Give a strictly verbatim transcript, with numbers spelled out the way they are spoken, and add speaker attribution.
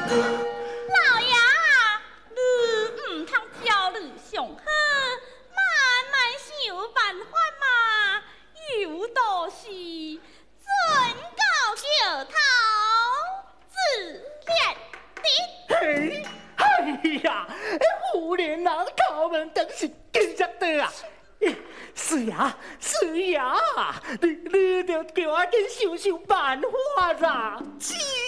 Speaker 1: 老爷，你唔通焦虑上好，慢慢想办法嘛。有道是尊高桥头，自然的。
Speaker 2: 嘿，哎呀，夫人人头门等是紧张的啊！是呀，是呀，你你着叫我紧想想办法啦。
Speaker 3: 是